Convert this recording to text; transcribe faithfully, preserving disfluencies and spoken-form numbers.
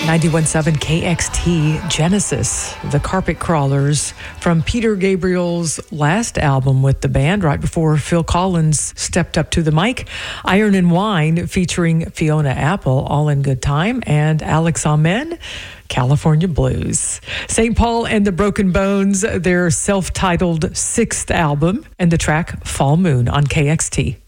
ninety-one point seven K X T, Genesis, the Carpet Crawlers, from Peter Gabriel's last album with the band, right before Phil Collins stepped up to the mic. Iron and Wine, featuring Fiona Apple, All in Good Time, and Alex Amen, California Blues. Saint Paul and the Broken Bones, their self-titled sixth album, and the track Fall Moon on K X T.